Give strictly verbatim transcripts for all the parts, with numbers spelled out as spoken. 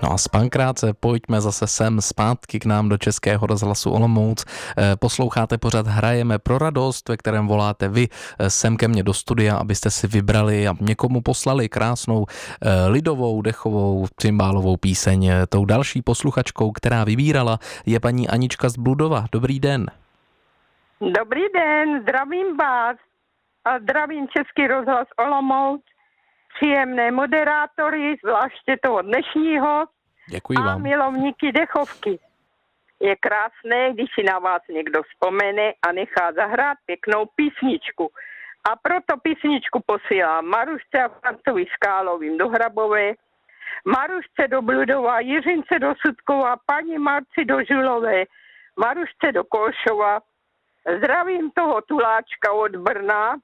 No a z Pankráce pojďme zase sem zpátky k nám do Českého rozhlasu Olomouc. Posloucháte pořad Hrajeme pro radost, ve kterém voláte vy sem ke mně do studia, abyste si vybrali a někomu poslali krásnou lidovou, dechovou, cymbálovou píseň. Tou další posluchačkou, která vybírala, je paní Anička z Bludova. Dobrý den. Dobrý den, zdravím vás a zdravím Český rozhlas Olomouc, příjemné moderátory, zvláště toho dnešního. Děkuji vám. A milovníky dechovky. Je krásné, když si na vás někdo vzpomene a nechá zahrát pěknou písničku. A proto písničku posílám Marušce a Francovi Skálovým do Hrabové, Marušce do Bludova, Jiřince do Sudkova, paní Marci do Žulové, Marušce do Kolšova. Zdravím toho Tuláčka od Brna.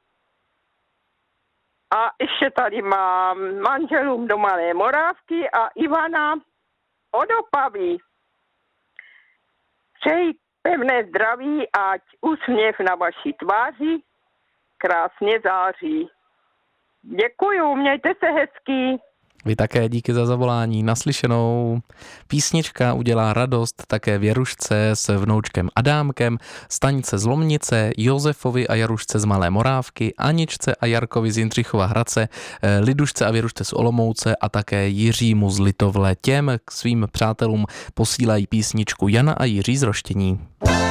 A ještě tady mám manželům do Malé Morávky a Ivana od Opavy. Přeji pevné zdraví, ať úsměv na vaší tváři krásně září. Děkuju, mějte se hezky. Vy také díky za zavolání, naslyšenou. Písnička udělá radost také Věrušce s vnoučkem Adámkem, Staňce z Lomnice, Josefovi a Jarušce z Malé Morávky, Aničce a Jarkovi z Jindřichova Hradce, Lidušce a Věrušce z Olomouce a také Jiřímu z Litovle. Těm k svým přátelům posílají písničku Jana a Jiří z Roštění.